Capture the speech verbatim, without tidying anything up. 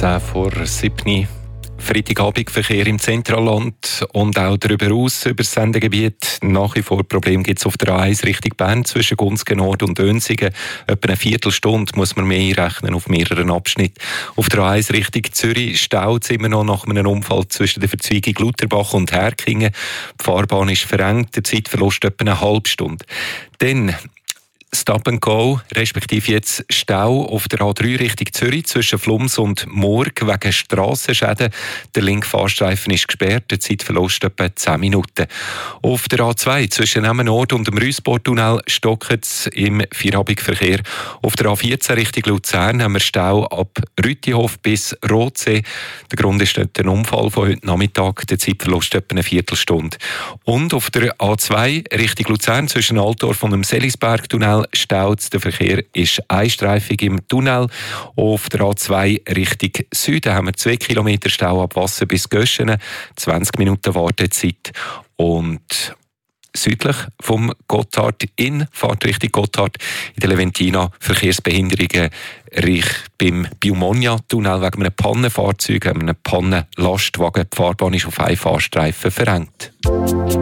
zehn vor sieben. Freitagabendverkehr im Zentralland und auch darüber aus über das Sendegebiet. Nach wie vor Problem gibt es auf der A eins Richtung Bern zwischen Gunzgen Nord und Dönsigen. Etwa eine Viertelstunde muss man mehr einrechnen auf mehreren Abschnitten. Auf der A eins Richtung Zürich staut es immer noch nach einem Unfall zwischen der Verzweigung Lutherbach und Herkingen. Die Fahrbahn ist verengt, der Zeitverlust etwa eine halbe Stunde. Dann Stop and Go, respektive jetzt Stau auf der A drei Richtung Zürich zwischen Flums und Murg wegen Strassenschäden. Der linke Fahrstreifen ist gesperrt, der Zeitverlust etwa zehn Minuten. Auf der A zwei zwischen Emmen Nord und dem Rüssportunnel stockt es im Feierabendverkehr. Auf der A vierzehn Richtung Luzern haben wir Stau ab Rütihof bis Rothsee. Der Grund ist dort ein Unfall von heute Nachmittag, der Zeitverlust etwa eine Viertelstunde. Und auf der A zwei Richtung Luzern zwischen Altdorf und dem Selisbergtunnel staut. Der Verkehr ist einstreifig im Tunnel. Auf der A zwei Richtung Süden haben wir zwei Kilometer Stau ab Wasser bis Göschenen, zwanzig Minuten Wartezeit. Und südlich vom Gotthard in Fahrtrichtung Gotthard in der Leventina Verkehrsbehinderungen beim Biomonia-Tunnel wegen einem Pannenfahrzeug, einem Pannenlastwagen. Die Fahrbahn ist auf einen Fahrstreifen verengt.